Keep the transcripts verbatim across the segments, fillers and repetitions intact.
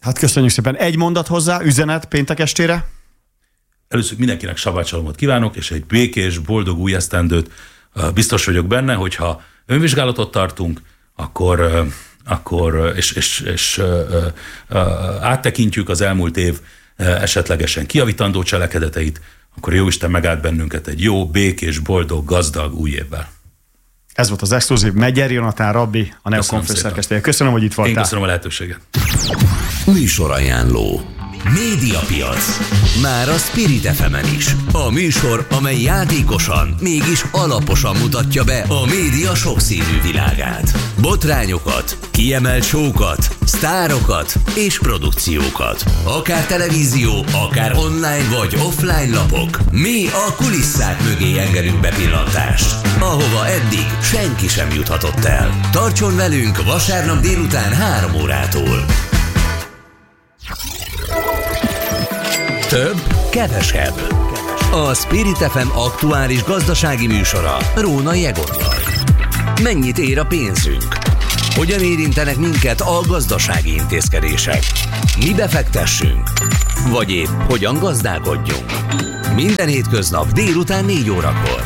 Hát köszönjük szépen. Egy mondat hozzá, üzenet péntek estére. Először mindenkinek sabátsalomot kívánok, és egy békés, boldog új esztendőt. Biztos vagyok benne, hogyha önvizsgálatot tartunk, akkor, akkor és, és, és áttekintjük az elmúlt év esetlegesen kijavítandó cselekedeteit, akkor Jóisten megállt bennünket egy jó, békés, boldog, gazdag új évvel. Ez volt az exkluzív. Megyer Jonatán rabbi, a Neokon főszerkesztője. Köszönöm, hogy itt voltál. Én köszönöm a lehetőséget. Műsorajánló. Médiapiac. Már a Spirit ef emen is. A műsor, amely játékosan, mégis alaposan mutatja be a média sokszínű világát. Botrányokat, kiemelt show-kat, sztárokat és produkciókat. Akár televízió, akár online vagy offline lapok. Mi a kulisszák mögé engedünk bepillantást, ahova eddig senki sem juthatott el. Tartson velünk vasárnap délután három órától. Több, kevesebb. A Spirit ef em aktuális gazdasági műsora Rónai Egonnal. Mennyit ér a pénzünk? Hogyan érintenek minket a gazdasági intézkedések? Mi befektessünk? Vagy épp hogyan gazdálkodjunk? Minden hétköznap délután négy órakor.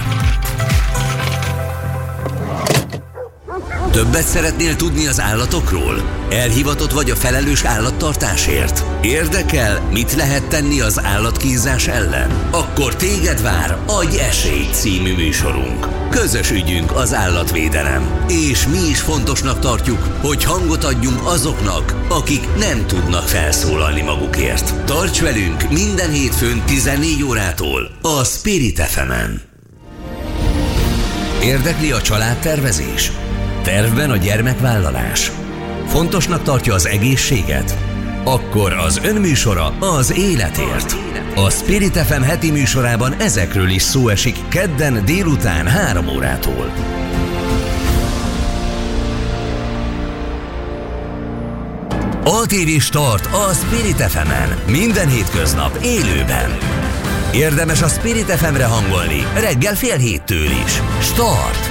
Többet szeretnél tudni az állatokról? Elhivatott vagy a felelős állattartásért? Érdekel, mit lehet tenni az állatkínzás ellen? Akkor téged vár Adj esélyt című műsorunk. Közös ügyünk az állatvédelem, és mi is fontosnak tartjuk, hogy hangot adjunk azoknak, akik nem tudnak felszólalni magukért. Tarts velünk minden hétfőn tizennégy órától a Spirit ef emen. Érdekli a családtervezés? Tervben a gyermekvállalás? Fontosnak tartja az egészséget? Akkor az önműsora az életért. A Spirit ef em heti műsorában ezekről is szó esik kedden délután három órától. á té vé Start a Spirit ef emen. Minden hétköznap élőben. Érdemes a Spirit ef emre hangolni reggel fél héttől is. Start!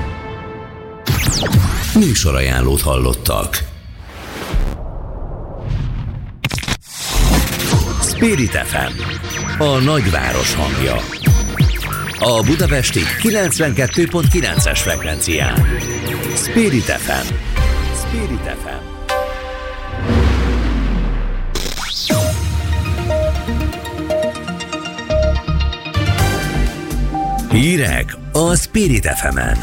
Műsorajánlót hallottak. Spirit ef em, a nagyváros hangja. A budapesti kilencvenkettő pont kilences frekvencián. Spirit ef em. Spirit ef em. Hírek a Spirit ef emen.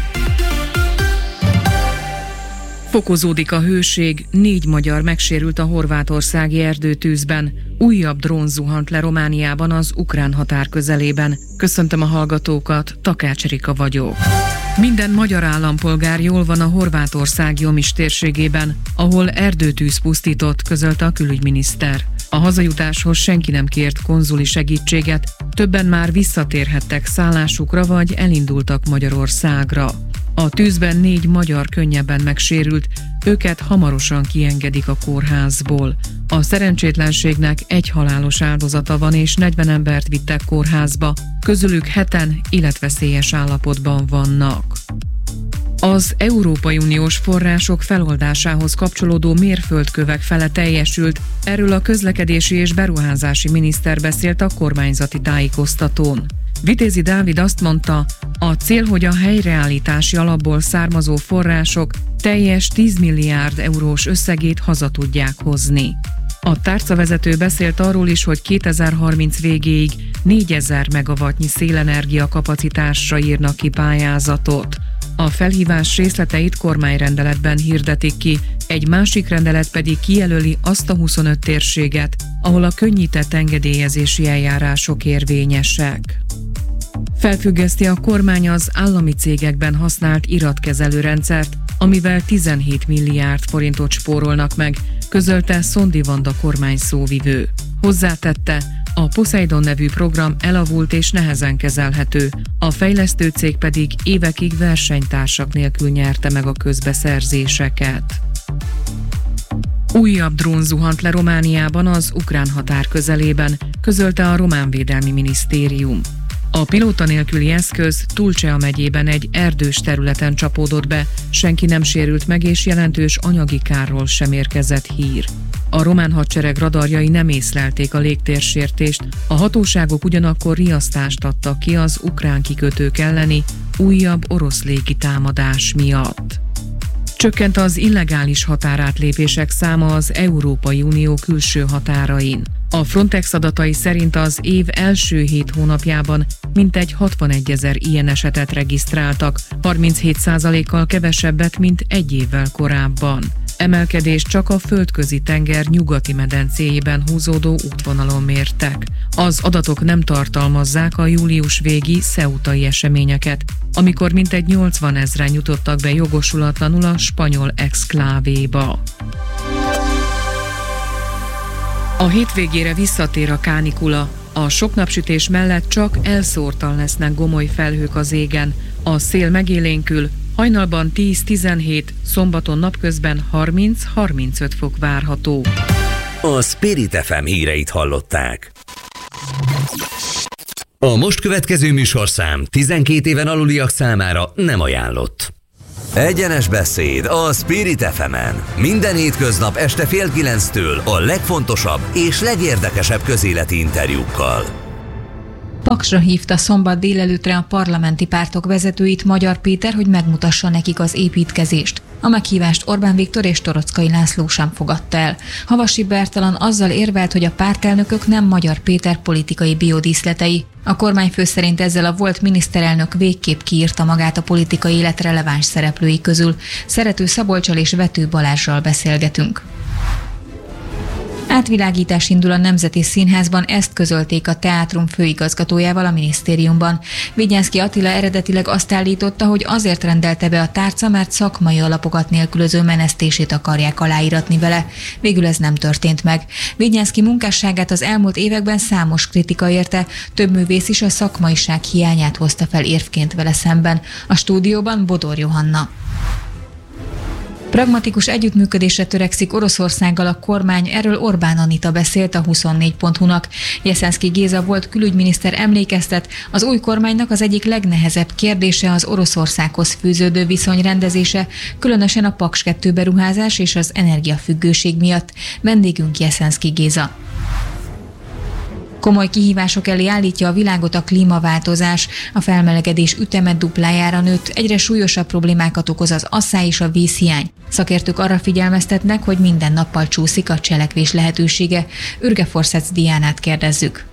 Fokozódik a hőség, négy magyar megsérült a horvátországi erdőtűzben. Újabb drón zuhant le Romániában az ukrán határ közelében. Köszöntöm a hallgatókat, Takács Erika vagyok. Minden magyar állampolgár jól van a Horvátország Jomis térségében, ahol erdőtűz pusztított, közölte a külügyminiszter. A hazajutáshoz senki nem kért konzuli segítséget, többen már visszatérhettek szállásukra vagy elindultak Magyarországra. A tűzben négy magyar könnyebben megsérült, őket hamarosan kiengedik a kórházból. A szerencsétlenségnek egy halálos áldozata van és negyven embert vittek kórházba, közülük heten életveszélyes állapotban vannak. Az Európai Uniós források feloldásához kapcsolódó mérföldkövek fele teljesült, erről a közlekedési és beruházási miniszter beszélt a kormányzati tájékoztatón. Vitézi Dávid azt mondta, a cél, hogy a helyreállítási alapból származó források teljes tíz milliárd eurós összegét haza tudják hozni. A tárcavezető beszélt arról is, hogy kétezer-harminc végéig négyezer megawattnyi szélenergia kapacitásra írnak ki pályázatot. A felhívás részleteit kormányrendeletben hirdetik ki, egy másik rendelet pedig kijelöli azt a huszonöt térséget, ahol a könnyített engedélyezési eljárások érvényesek. Felfüggeszti a kormány az állami cégekben használt iratkezelő rendszert, amivel tizenhét milliárd forintot spórolnak meg, közölte Szondi Vanda kormány szóvivő. Hozzátette, a Poseidon nevű program elavult és nehezen kezelhető, a fejlesztő cég pedig évekig versenytársak nélkül nyerte meg a közbeszerzéseket. Újabb drón zuhant le Romániában az ukrán határ közelében, közölte a román védelmi minisztérium. A pilóta nélküli eszköz Tulcea megyében egy erdős területen csapódott be, senki nem sérült meg, és jelentős anyagi kárról sem érkezett hír. A román hadsereg radarjai nem észlelték a légtérsértést, a hatóságok ugyanakkor riasztást adtak ki az ukrán kikötők elleni újabb orosz légitámadás miatt. Csökkent az illegális határátlépések száma az Európai Unió külső határain. A Frontex adatai szerint az év első hét hónapjában mintegy hatvanegyezer ilyen esetet regisztráltak, harminchét százalékkal kevesebbet, mint egy évvel korábban. Emelkedés csak a földközi tenger nyugati medencéjében húzódó útvonalon mértek. Az adatok nem tartalmazzák a július végi ceutai eseményeket, amikor mintegy nyolcvanezren jutottak be jogosulatlanul a spanyol exklávéba. A hétvégére visszatér a kánikula. A sok napsütés mellett csak elszórtan lesznek gomoly felhők az égen. A szél megélénkül, hajnalban tíz-tizenhét, szombaton napközben harminc-harmincöt fok várható. A Spirit ef em híreit hallották. A most következő műsorszám tizenkét éven aluliak számára nem ajánlott. Egyenes beszéd a Spirit ef emen. Minden hétköznap este fél kilenctől a legfontosabb és legérdekesebb közéleti interjúkkal. Paksra hívta szombat délelőttre a parlamenti pártok vezetőit Magyar Péter, hogy megmutassa nekik az építkezést. A meghívást Orbán Viktor és Toroczkai László sem fogadta el. Havasi Bertalan azzal érvelt, hogy a pártelnökök nem Magyar Péter politikai biodíszletei. A kormányfő szerint ezzel a volt miniszterelnök végképp kiírta magát a politikai élet releváns szereplői közül. Szerető Szabolccsal és Vető Balázssal beszélgetünk. Átvilágítás indul a Nemzeti Színházban, ezt közölték a teátrum főigazgatójával a minisztériumban. Vigyánszky Attila eredetileg azt állította, hogy azért rendelte be a tárca, mert szakmai alapokat nélkülöző menesztését akarják aláíratni vele. Végül ez nem történt meg. Vigyánszky munkásságát az elmúlt években számos kritika érte, több művész is a szakmaiság hiányát hozta fel érvként vele szemben. A stúdióban Bodor Johanna. Pragmatikus együttműködésre törekszik Oroszországgal a kormány, erről Orbán Anita beszélt a huszonnégy pont hu-nak. Jeszenszky Géza volt külügyminiszter emlékeztet, az új kormánynak az egyik legnehezebb kérdése az Oroszországhoz fűződő viszony rendezése, különösen a Paks kettő beruházás és az energiafüggőség miatt. Vendégünk Jeszenszky Géza. Komoly kihívások elé állítja a világot a klímaváltozás. A felmelegedés üteme duplájára nőtt, egyre súlyosabb problémákat okoz az asszály és a vízhiány. Szakértők arra figyelmeztetnek, hogy minden nappal csúszik a cselekvés lehetősége. Ürge Forszec Diánát kérdezzük.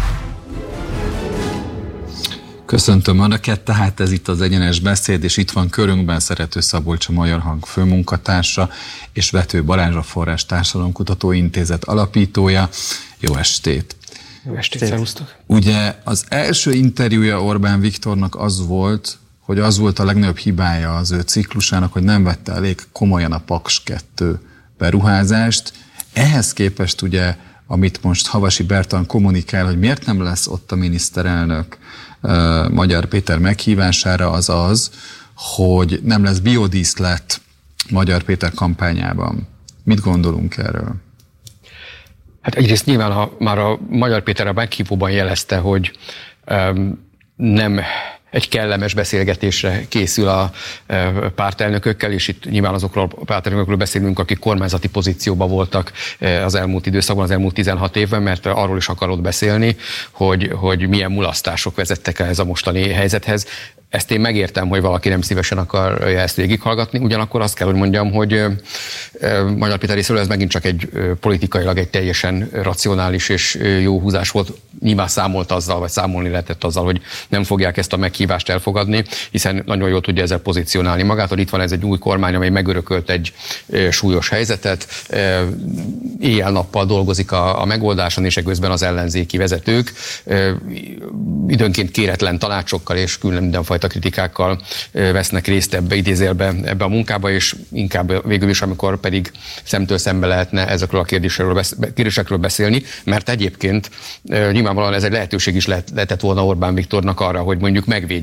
Köszöntöm Önöket, tehát ez itt az Egyenes Beszéd, és itt van körünkben Szerető Szabolcs, a Magyar Hang főmunkatársa, és Vető Balázs, a Forrás Társadalomkutató Intézet alapítója. Jó estét! Jó estét, szervusztok! Ugye az első interjúja Orbán Viktornak az volt, hogy az volt a legnagyobb hibája az ő ciklusának, hogy nem vette elég komolyan a Paks kettő beruházást. Ehhez képest ugye, amit most Havasi Bertalan kommunikál, hogy miért nem lesz ott a miniszterelnök uh, Magyar Péter meghívására, az az, hogy nem lesz biodíszlet Magyar Péter kampányában. Mit gondolunk erről? Hát egyrészt nyilván, ha már a Magyar Péter a meghívóban jelezte, hogy um, nem egy kellemes beszélgetésre készül a uh, pártelnökökkel, és itt nyilván azokról a pártelnökökről beszélünk, akik kormányzati pozícióban voltak uh, az elmúlt időszakban, az elmúlt tizenhat évben, mert arról is akarod beszélni, hogy, hogy milyen mulasztások vezettek el ez a mostani helyzethez. Ezt én megértem, hogy valaki nem szívesen akarja ezt végighallgatni, ugyanakkor azt kell, hogy mondjam, hogy Magyar Péter részéről ez megint csak egy politikailag egy teljesen racionális és jó húzás volt. Nyilván számolt azzal, vagy számolni lehetett azzal, hogy nem fogják ezt a meghívást elfogadni, hiszen nagyon jól tudja ezzel pozícionálni magát, hogy itt van ez egy új kormány, amely megörökölt egy súlyos helyzetet, éjjel-nappal dolgozik a, a megoldáson, és közben az ellenzéki vezetők időnként kéretlen tanácsokkal és külön mindenfajta kritikákkal vesznek részt ebbe, idézélbe ebbe a munkába, és inkább végül is, amikor pedig szemtől szembe lehetne ezekről a kérdésekről, kérdésekről beszélni, mert egyébként nyilvánvalóan ez egy lehetőség is lehet, lehetett volna Orbán Viktornak arra, hogy mondjuk megvédje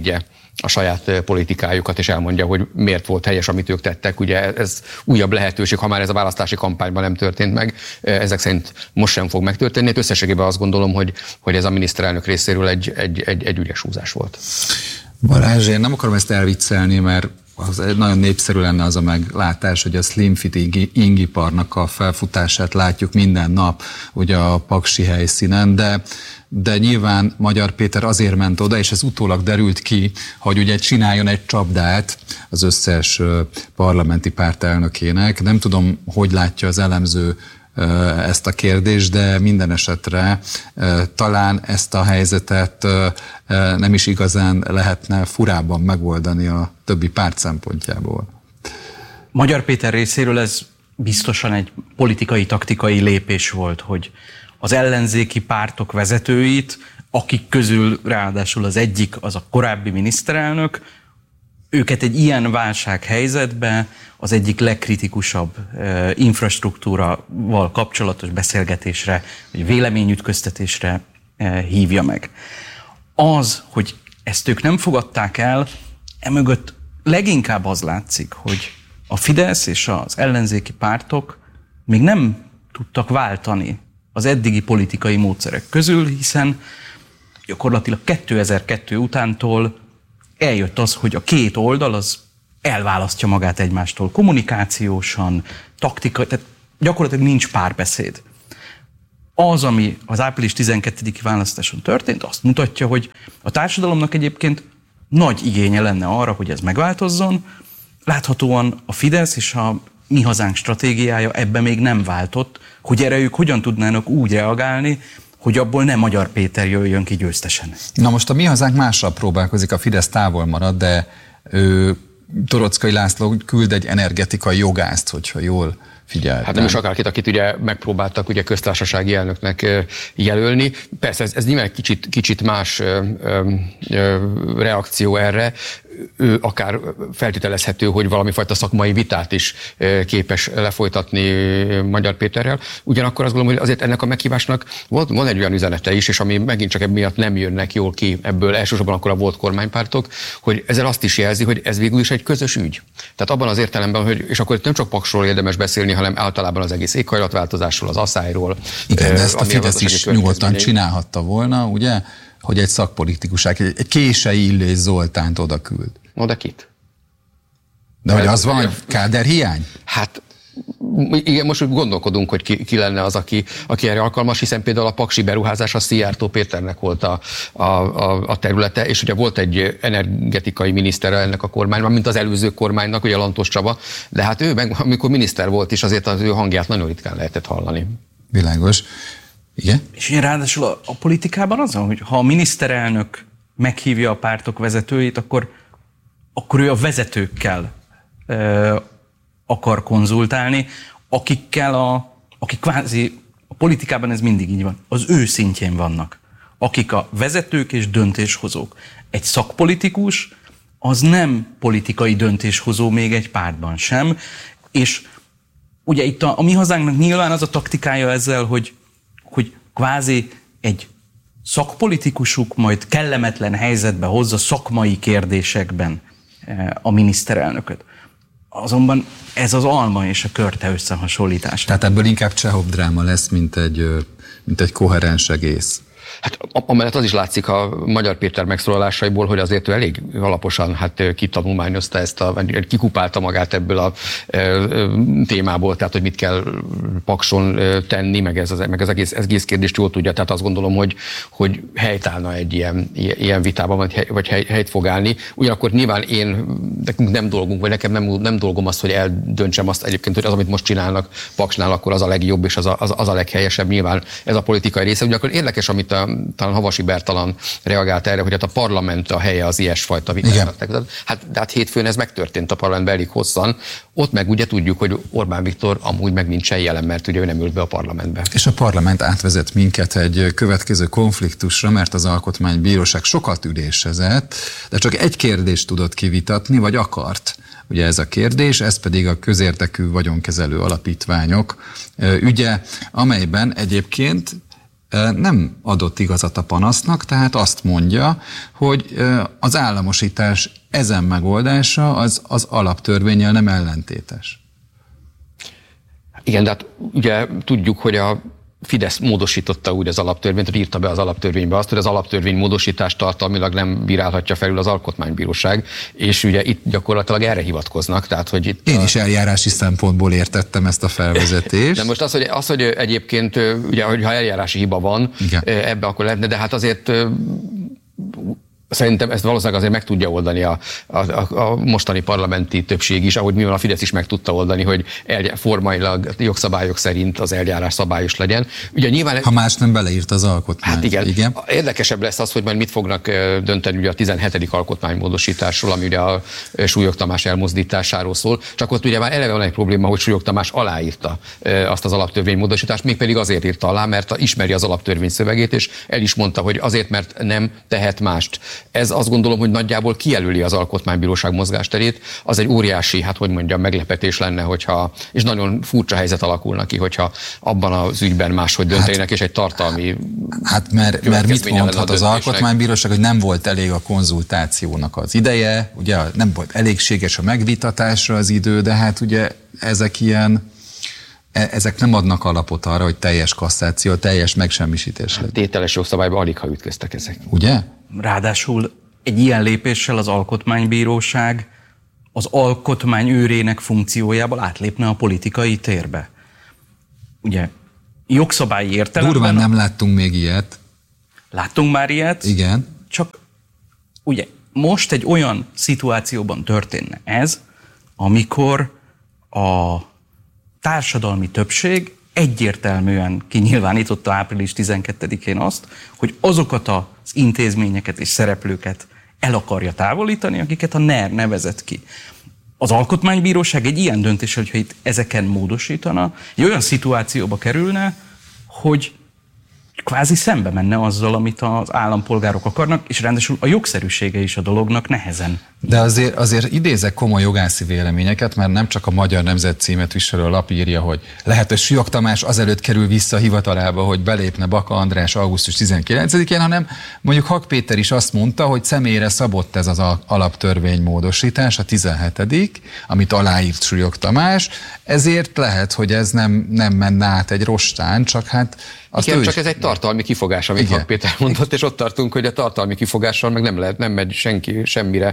a saját politikájukat, és elmondja, hogy miért volt helyes, amit ők tettek. Ugye ez újabb lehetőség, ha már ez a választási kampányban nem történt meg, ezek szerint most sem fog megtörténni. Összességében azt gondolom, hogy, hogy ez a miniszterelnök részéről egy, egy, egy, egy ügyes húzás volt. Balázs, én nem akarom ezt elviccelni, mert az nagyon népszerű lenne az a meglátás, hogy a Slim Fit ingiparnak a felfutását látjuk minden nap ugye a paksi helyszínen, de, de nyilván Magyar Péter azért ment oda, és ez utólag derült ki, hogy ugye csináljon egy csapdát az összes parlamenti párt elnökének. Nem tudom, hogy látja az elemző ezt a kérdést, de minden esetre talán ezt a helyzetet nem is igazán lehetne furában megoldani a többi párt szempontjából. Magyar Péter részéről ez biztosan egy politikai, taktikai lépés volt, hogy az ellenzéki pártok vezetőit, akik közül ráadásul az egyik az a korábbi miniszterelnök, őket egy ilyen válsághelyzetben az egyik legkritikusabb uh, infrastruktúrával kapcsolatos beszélgetésre, vagy véleményütköztetésre uh, hívja meg. Az, hogy ezt ők nem fogadták el, emögött leginkább az látszik, hogy a Fidesz és az ellenzéki pártok még nem tudtak váltani az eddigi politikai módszerek közül, hiszen gyakorlatilag kétezer-kettő utántól eljött az, hogy a két oldal az elválasztja magát egymástól kommunikációsan, taktikai, tehát gyakorlatilag nincs párbeszéd. Az, ami az április tizenkettediki választáson történt, azt mutatja, hogy a társadalomnak egyébként nagy igénye lenne arra, hogy ez megváltozzon. Láthatóan a Fidesz és a Mi Hazánk stratégiája ebben még nem váltott, hogy erre ők hogyan tudnának úgy reagálni, hogy abból nem Magyar Péter jöjjön ki győztesen. Na most a Mi Hazánk mással próbálkozik, a Fidesz távol marad, de ő, Toroczkai László küld egy energetikai jogászt, hogyha jól figyeltem. Hát nem is akárkit, akit ugye megpróbáltak ugye köztársasági elnöknek jelölni. Persze ez, ez nyilván kicsit, kicsit más ö, ö, reakció erre. Ő akár feltételezhető, hogy valami fajta szakmai vitát is képes lefolytatni Magyar Péterrel. Ugyanakkor azt gondolom, hogy azért ennek a meghívásnak volt, van egy olyan üzenete is, és ami megint csak emiatt nem jönnek jól ki ebből, elsősorban akkor a volt kormánypártok, hogy ezzel azt is jelzi, hogy ez végül is egy közös ügy. Tehát abban az értelemben, hogy, és akkor nem csak Paksról érdemes beszélni, hanem általában az egész éghajlatváltozásról, az asszályról. Igen, de ezt a Fidesz is nyugodtan csinálhatta volna, ugye? Hogy egy szakpolitikus, egy Kései Illés Zoltánt oda küld. Oda kit? De hogy az van, hogy káder hiány? Hát igen, most gondolkodunk, hogy ki, ki lenne az, aki, aki erre alkalmas, hiszen például a paksi beruházás a Szijjártó Péternek volt a, a, a, a területe, és ugye volt egy energetikai minisztere ennek a kormányban, mint az előző kormánynak, ugye Lantos Csaba, de hát ő meg, amikor miniszter volt is, azért az ő hangját nagyon ritkán lehetett hallani. Világos. Igen? És én ráadásul a, a politikában az, hogy ha a miniszterelnök meghívja a pártok vezetőit, akkor, akkor ő a vezetőkkel ö, akar konzultálni, akikkel a, akik kvázi, a politikában ez mindig így van, az ő szintjén vannak. Akik a vezetők és döntéshozók. Egy szakpolitikus, az nem politikai döntéshozó még egy pártban sem, és ugye itt a, a Mi Hazánknak nyilván az a taktikája ezzel, hogy hogy kvázi egy szakpolitikusuk majd kellemetlen helyzetbe hozza szakmai kérdésekben a miniszterelnököt. Azonban ez az alma és a körte összehasonlítása. Tehát ebből inkább Csehov dráma lesz, mint egy, mint egy koherens egész. Hát amellett az is látszik a Magyar Péter megszólalásaiból, hogy azért ő elég alaposan hát kitanulmányozta ezt, a, kikupálta magát ebből a e, témából, tehát hogy mit kell Pakson tenni, meg ez az, meg az egész, egész kérdést jól tudja, tehát azt gondolom, hogy, hogy helytállna egy ilyen, ilyen vitában, vagy, hely, vagy hely, helyt fog állni. Ugyanakkor nyilván én, nekünk nem dolgunk, vagy nekem nem, nem dolgom azt, hogy eldöntsem azt egyébként, hogy az, amit most csinálnak Paksnál, akkor az a legjobb, és az a, az, az a leghelyesebb, nyilván ez a politikai része. Ugyanakkor érdekes, amit a talán Havasi Bertalan reagált erre, hogy hát a parlament a helye az ilyesfajta vitának. Hát, de hát hétfőn ez megtörtént a parlamentben elég hosszan. Ott meg ugye tudjuk, hogy Orbán Viktor amúgy meg nincsen jelen, mert ugye ő nem ült be a parlamentbe. És a parlament átvezet minket egy következő konfliktusra, mert az Alkotmánybíróság sokat ülésezett, de csak egy kérdést tudott kivitatni, vagy akart. Ugye ez a kérdés, ez pedig a közérdekű vagyonkezelő alapítványok ügye, amelyben egyébként nem adott igazat a panasznak, tehát azt mondja, hogy az államosítás ezen megoldása az, az alaptörvénnyel nem ellentétes. Igen, de hát ugye tudjuk, hogy a Fidesz módosította úgy az alaptörvényt, hogy írta be az alaptörvénybe azt, hogy az alaptörvény módosítást tartalmilag nem bírálhatja felül az Alkotmánybíróság, és ugye itt gyakorlatilag erre hivatkoznak. Tehát, hogy itt Én a... is eljárási szempontból értettem ezt a felvezetést. De most az, hogy, az, hogy egyébként, ugye, hogyha eljárási hiba van, igen, ebbe akkor lehetne, de hát azért szerintem ezt valószínűleg azért meg tudja oldani a, a, a mostani parlamenti többség is, ahogy mivel a Fidesz is meg tudta oldani, hogy elgy- formailag jogszabályok szerint az eljárás szabályos legyen. Ugye nyilván, ha más nem beleírt az alkotmány. Hát igen. igen. Érdekesebb lesz az, hogy majd mit fognak dönteni ugye a tizenhetedik alkotmánymódosításról, ami ugye a Súlyog Tamás elmozdításáról szól. Csak ott ugye már eleve van egy probléma, hogy Súlyog Tamás aláírta azt az alaptörvénymódosítást, mégpedig azért írta alá, mert ismeri az alaptörvény szövegét, és el is mondta, hogy azért, mert nem tehet mást. Ez azt gondolom, hogy nagyjából kijelöli az Alkotmánybíróság mozgásterét. Az egy óriási, hát hogy mondjam, meglepetés lenne, hogyha, és nagyon furcsa helyzet alakulna ki, hogyha abban az ügyben máshogy döntenének, hát, és egy tartalmi... Hát mert, mert mit mondhat az Alkotmánybíróság, hogy nem volt elég a konzultációnak az ideje, ugye nem volt elégséges a megvitatásra az idő, de hát ugye ezek ilyen... ezek nem adnak alapot arra, hogy teljes kasszáció, teljes megsemmisítés legyen. Tételes jogszabályban alig ha ütköztek ezek. Ugye? Ráadásul egy ilyen lépéssel az Alkotmánybíróság az alkotmány őrének funkciójából átlépne a politikai térbe. Ugye jogszabályi értelemben... Durván nem láttunk még ilyet. Láttunk már ilyet. Igen. Csak ugye most egy olyan szituációban történne ez, amikor a társadalmi többség egyértelműen kinyilvánította április tizenkettedikén azt, hogy azokat az intézményeket és szereplőket el akarja távolítani, akiket a en e er nevezett ki. Az Alkotmánybíróság egy ilyen döntéssel, hogyha itt ezeken módosítana, egy olyan szituációba kerülne, hogy kvázi szembe menne azzal, amit az állampolgárok akarnak, és ráadásul a jogszerűsége is a dolognak nehezen. De azért, azért idézek komoly jogászi véleményeket, mert nem csak a Magyar Nemzet címet viselő lap írja, hogy lehet, hogy Súlyog Tamás azelőtt kerül vissza a hivatalába, hogy belépne Baka András augusztus tizenkilencedikén, hanem mondjuk Hak Péter is azt mondta, hogy személyre szabott ez az alaptörvény módosítás, a tizenhetedik, amit aláírt Súlyog Tamás, ezért lehet, hogy ez nem, nem menne át egy rostán, csak hát azt igen, csak is... ez egy tartalmi kifogás, amit Hak Péter mondott, és ott tartunk, hogy a tartalmi kifogással meg nem lehet, nem megy senki semmire.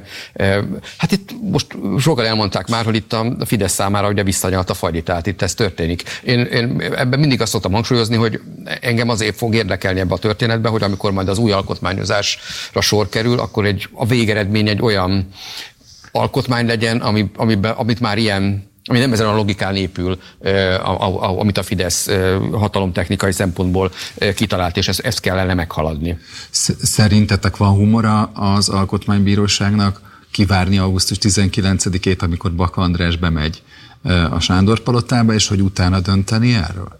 Hát itt most sokan elmondták már, hogy itt a Fidesz számára ugye visszanyalt a fagyi, tehát itt ez történik. Én, én ebben mindig azt szoktam hangsúlyozni, hogy engem azért fog érdekelni ebbe a történetbe, hogy amikor majd az új alkotmányozásra sor kerül, akkor egy, a végeredmény egy olyan alkotmány legyen, ami, amiben, amit már ilyen, ami nem ezen a logikán épül, amit a Fidesz hatalomtechnikai szempontból kitalált, és ezt, ezt kellene meghaladni. Szerintetek van humora az Alkotmánybíróságnak kivárni augusztus tizenkilencedikét, amikor Baka András bemegy a Sándor palotába, és hogy utána dönteni erről?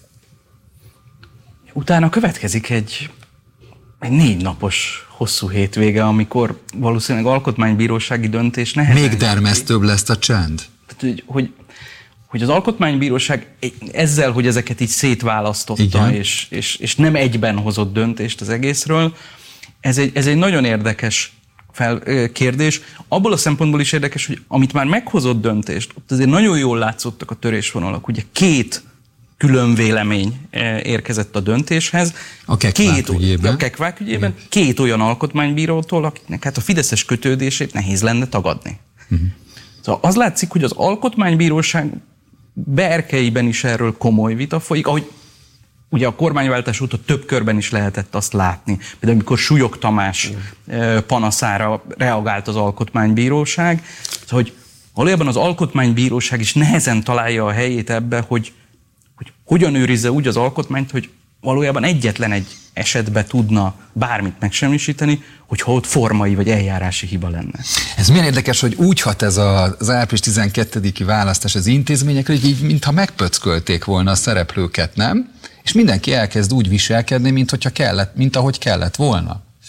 Utána következik egy, egy négy napos hosszú hétvége, amikor valószínűleg alkotmánybírósági döntés nehezen... Még dermesztőbb lesz a csend. Tehát, hogy, hogy, hogy az Alkotmánybíróság ezzel, hogy ezeket így szétválasztotta, és, és, és nem egyben hozott döntést az egészről, ez egy, ez egy nagyon érdekes fel, kérdés. Abból a szempontból is érdekes, hogy amit már meghozott döntést, ott azért nagyon jól látszottak a törésvonalak. Ugye két külön vélemény érkezett a döntéshez. A Kekvák ügyében. A Kekvák ügyében. Két olyan alkotmánybírótól, akiknek hát a fideszes kötődését nehéz lenne tagadni. Uh-huh. Szóval az látszik, hogy az Alkotmánybíróság berkeiben is erről komoly vita folyik, ahogy ugye a kormányváltás óta több körben is lehetett azt látni. Például amikor Súlyog Tamás panaszára reagált az Alkotmánybíróság, hogy valójában az Alkotmánybíróság is nehezen találja a helyét ebbe, hogy, hogy hogyan őrizze úgy az alkotmányt, hogy valójában egyetlen egy esetben tudna bármit megsemmisíteni, hogyha ott formai vagy eljárási hiba lenne. Ez milyen érdekes, hogy úgy hat ez az április tizenkettediki választás az intézményekre, hogy így mintha megpöckölték volna a szereplőket, nem? És mindenki elkezd úgy viselkedni, mint hogyha kellett, mint ahogy kellett volna.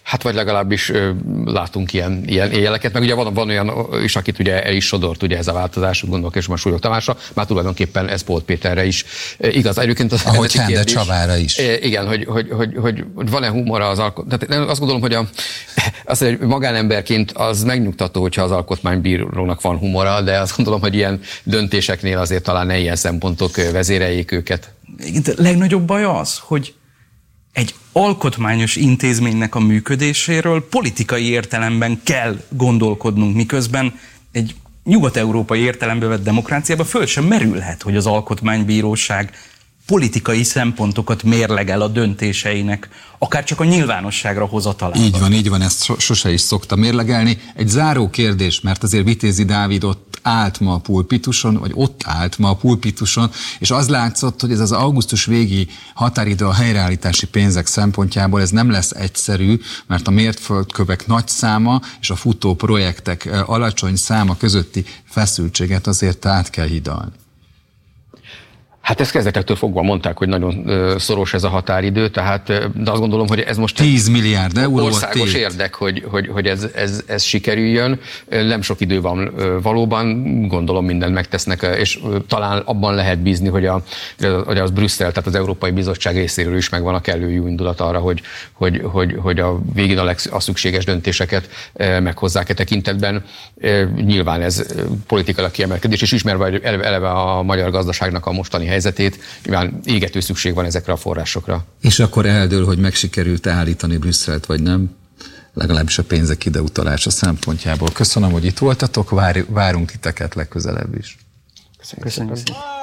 Hát vagy legalábbis ö, látunk ilyen, ilyen éjeleket, meg ugye van, van olyan is, akit ugye el is sodort ugye ez a változás, gondolok és már Súlyog Tamásra, már tulajdonképpen ez Polt Péterre is e, igaz. Egyébként az ahogy Hende Csabára is. E, igen, hogy, hogy, hogy, hogy van-e humora az alkot... Tehát azt gondolom, hogy a, azt, hogy magánemberként az megnyugtató, hogyha az alkotmánybírónak van humora, de azt gondolom, hogy ilyen döntéseknél azért talán ne ilyen szempontok vezéreljék őket. A legnagyobb baj az, hogy egy alkotmányos intézménynek a működéséről politikai értelemben kell gondolkodnunk, miközben egy nyugat-európai értelembe vett demokráciában föl sem merülhet, hogy az alkotmánybíróság politikai szempontokat mérlegel a döntéseinek, akár csak a nyilvánosságra hozatalában. Így van, így van, ezt sose is szokta mérlegelni. Egy záró kérdés, mert azért Vitézi Dávid ott állt ma a pulpituson, vagy ott állt ma a pulpituson, és az látszott, hogy ez az augusztus végi határidő a helyreállítási pénzek szempontjából ez nem lesz egyszerű, mert a mérföldkövek nagy száma és a futó projektek alacsony száma közötti feszültséget azért át kell hidalni. Hát ezt kezdetektől fogva mondták, hogy nagyon szoros ez a határidő, tehát de azt gondolom, hogy ez most tíz milliárd euró országos érdek, hogy, hogy, hogy ez, ez, ez sikerüljön. Nem sok idő van valóban, gondolom mindent megtesznek, és talán abban lehet bízni, hogy, a, hogy az Brüsszel, tehát az Európai Bizottság részéről is megvan a kellő jó indulat arra, hogy, hogy, hogy, hogy a végén a, legsz, a szükséges döntéseket meghozzák e tekintetben. Nyilván ez politikailag kiemelkedés, és ismerve eleve a magyar gazdaságnak a mostani helyzetét, nyilván égető szükség van ezekre a forrásokra. És akkor eldől, hogy megsikerült állítani Brüsszelt, vagy nem? Legalábbis a pénzek ideutalása szempontjából. Köszönöm, hogy itt voltatok, vár, várunk titeket legközelebb is. Köszönjük. Köszönjük.